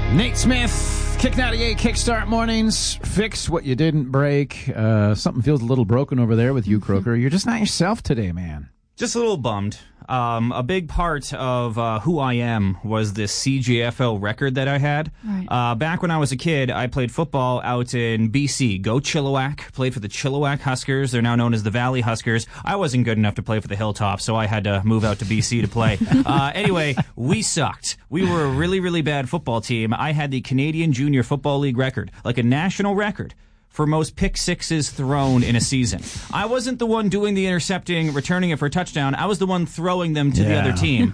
Nate Smith, Kick 98, Kickstart Mornings. Fix what you didn't break. Something feels a little broken over there with you, Croker. You're just not yourself today, man. Just a little bummed. A big part of who I am was this CJFL record that I had. Right. Back when I was a kid, I played football out in BC. Go Chilliwack. Played for the Chilliwack Huskers. They're now known as the Valley Huskers. I wasn't good enough to play for the Hilltops, so I had to move out to BC to play. Anyway, we sucked. We were a really, really bad football team. I had the Canadian Junior Football League record, like a national record, for most pick sixes thrown in a season. I wasn't the one doing the intercepting, returning it for a touchdown. I was the one throwing them to the other team.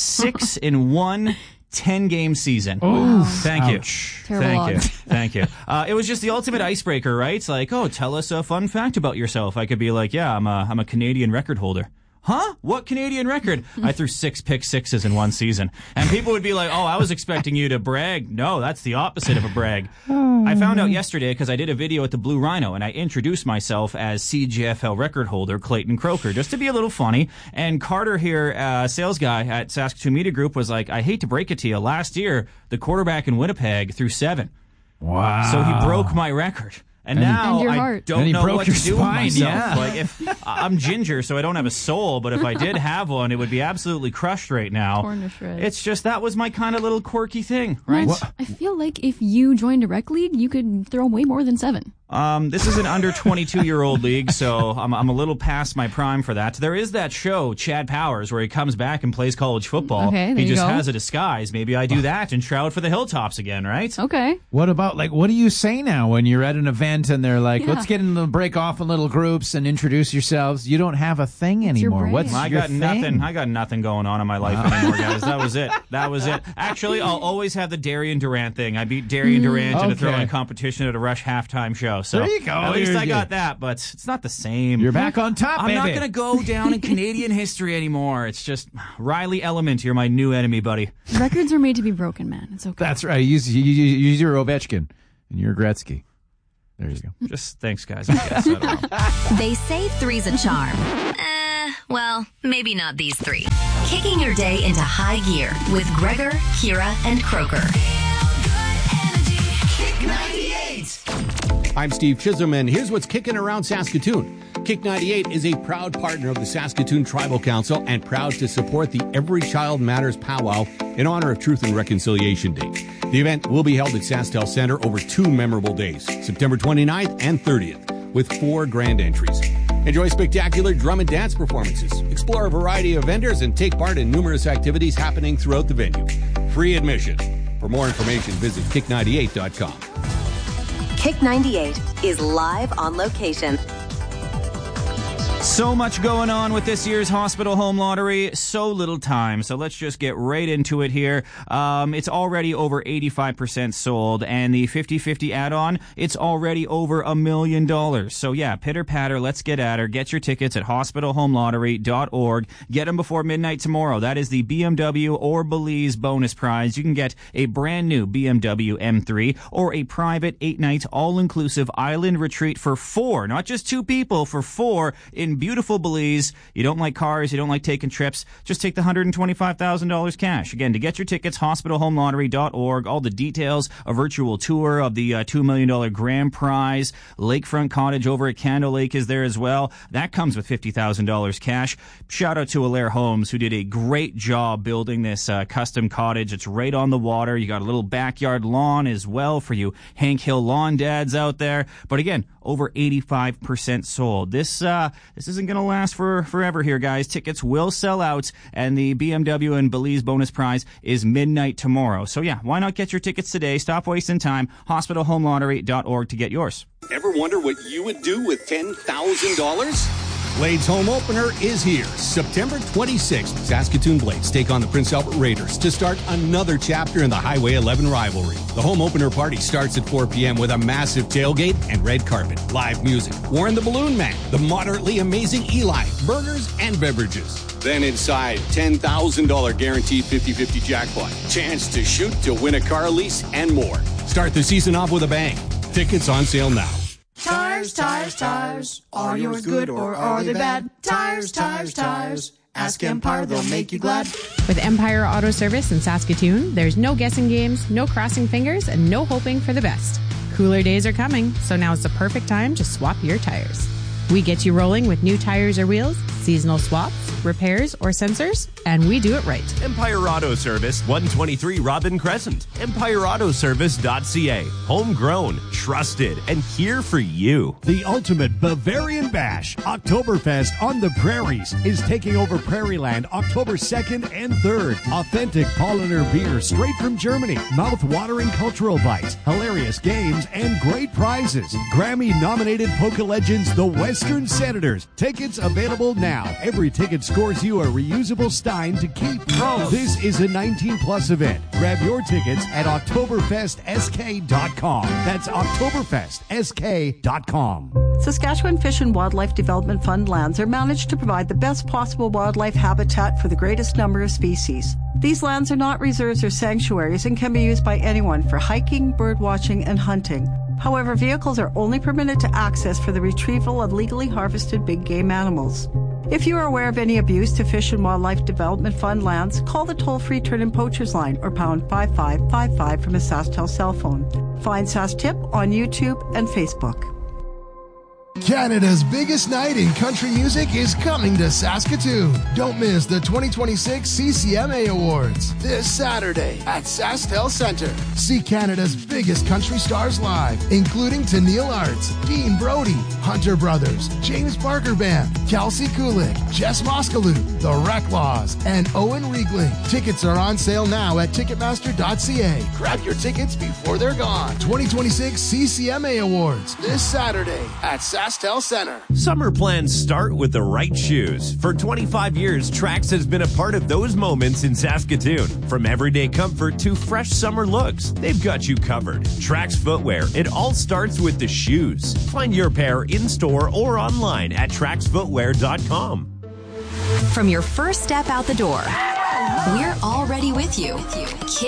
6 in one 10-game season. Oh, thank you. Terrible. Thank you. It was just the ultimate icebreaker, right? It's like, oh, tell us a fun fact about yourself. I could be like, yeah, I'm a Canadian record holder. Huh? What Canadian record? I threw 6 pick sixes in one season. And people would be like, oh, I was expecting you to brag. No, that's the opposite of a brag. I found out yesterday because I did a video at the Blue Rhino and I introduced myself as CJFL record holder Clayton Croker, just to be a little funny. And Carter here, sales guy at Saskatoon Media Group, was like, I hate to break it to you. Last year, the quarterback in Winnipeg threw 7. Wow. So he broke my record. And now I don't know what to do with myself. Yeah. Like, if I'm ginger, so I don't have a soul, but if I did have one, it would be absolutely crushed right now. Torn to shreds. It's just, that was my kind of little quirky thing, right? I feel like if you joined a rec league, you could throw way more than 7. This is an under 22-year-old league, so I'm a little past my prime for that. There is that show, Chad Powers, where he comes back and plays college football. Okay, there he you just go. has a disguise. Maybe I do that and try out for the Hilltops again, right? Okay. What about, like, what do you say now when you're at an event and they're like, let's get in the break off in little groups and introduce yourselves? You don't have a thing anymore. What's I your got thing? nothing. I got nothing going on in my life anymore, guys. That was it. Actually, I'll always have the Darian Durant thing. I beat Darian Durant in a throwing competition at a Rush halftime show. So there you go. At least I got that, but it's not the same. You're back on top, I'm not going to go down in Canadian history anymore. It's just Riley Element. You're my new enemy, buddy. Records are made to be broken, man. It's okay. That's right. Use your Ovechkin and your Gretzky. There you go. Just thanks, guys. I guess. I don't know. They say three's a charm. Well, maybe not these 3. Kicking your day into high gear with Gregor, Kira, and Croker. Kick 98. I'm Steve Chisholm, and here's what's kicking around Saskatoon. Kick 98 is a proud partner of the Saskatoon Tribal Council and proud to support the Every Child Matters powwow in honor of Truth and Reconciliation Day. The event will be held at SaskTel Center over 2 memorable days, September 29th and 30th, with 4 grand entries. Enjoy spectacular drum and dance performances, explore a variety of vendors, and take part in numerous activities happening throughout the venue. Free admission. For more information, visit kick98.com. Kick 98 is live on location. So much going on with this year's Hospital Home Lottery, so little time. So let's just get right into it here. It's already over 85% sold, and the 50-50 add-on, it's already over $1 million. So yeah, pitter patter, let's get at her. Get your tickets at hospitalhomelottery.org. Get them before midnight tomorrow. That is the BMW or Belize bonus prize. You can get a brand new BMW M3 or a private 8-night all-inclusive island retreat for 4, not just 2 people, for 4 in beautiful Belize. You don't like cars, you don't like taking trips, just take the $125,000 cash. Again, to get your tickets, hospitalhomelottery.org. All the details, a virtual tour of the $2 million grand prize. Lakefront Cottage over at Candle Lake is there as well. That comes with $50,000 cash. Shout out to Allaire Homes, who did a great job building this custom cottage. It's right on the water. You got a little backyard lawn as well for you Hank Hill lawn dads out there. But again, over 85% sold. This isn't going to last forever here, guys. Tickets will sell out, and the BMW and Belize bonus prize is midnight tomorrow. So yeah, why not get your tickets today? Stop wasting time. hospitalhomelottery.org to get yours. Ever wonder what you would do with $10,000? Blades Home Opener is here. September 26th, Saskatoon Blades take on the Prince Albert Raiders to start another chapter in the Highway 11 rivalry. The Home Opener party starts at 4 p.m. with a massive tailgate and red carpet, live music, Warren the Balloon Man, the moderately amazing Eli, burgers and beverages. Then inside, $10,000 guaranteed 50-50 jackpot, chance to shoot to win a car lease, and more. Start the season off with a bang. Tickets on sale now. Tires, tires, tires. Are yours good or are they bad? Tires, tires, tires. Ask Empire, they'll make you glad. With Empire Auto Service in Saskatoon, there's no guessing games, no crossing fingers, and no hoping for the best. Cooler days are coming, so now is the perfect time to swap your tires. We get you rolling with new tires or wheels, seasonal swaps, repairs, or sensors, and we do it right. Empire Auto Service, 123 Robin Crescent. EmpireAutoservice.ca. Homegrown, trusted, and here for you. The ultimate Bavarian Bash, Oktoberfest on the Prairies, is taking over Prairieland October 2nd and 3rd. Authentic Paulaner beer straight from Germany, mouth-watering cultural bites, hilarious games, and great prizes. Grammy-nominated polka legends, the Western Senators. Tickets available now. Every ticket scores you a reusable Stein to keep. This is a 19-plus event. Grab your tickets at OktoberfestSK.com. That's OktoberfestSK.com. Saskatchewan Fish and Wildlife Development Fund lands are managed to provide the best possible wildlife habitat for the greatest number of species. These lands are not reserves or sanctuaries and can be used by anyone for hiking, bird watching, and hunting. However, vehicles are only permitted to access for the retrieval of legally harvested big game animals. If you are aware of any abuse to Fish and Wildlife Development Fund lands, call the toll-free Turn-In Poachers line or pound 5555 from a SaskTel cell phone. Find SaskTip on YouTube and Facebook. Canada's biggest night in country music is coming to Saskatoon. Don't miss the 2026 CCMA Awards this Saturday at SaskTel Centre. See Canada's biggest country stars live, including Tennille Arts, Dean Brody, Hunter Brothers, James Barker Band, Kelsey Kulik, Jess Moskaloo, The Recklaws, and Owen Riegling. Tickets are on sale now at Ticketmaster.ca. Grab your tickets before they're gone. 2026 CCMA Awards this Saturday at SaskTel Centre. Summer plans start with the right shoes. For 25 years, Trax has been a part of those moments in Saskatoon. From everyday comfort to fresh summer looks, they've got you covered. Trax Footwear, it all starts with the shoes. Find your pair in-store or online at TraxFootwear.com. From your first step out the door, we're already with you.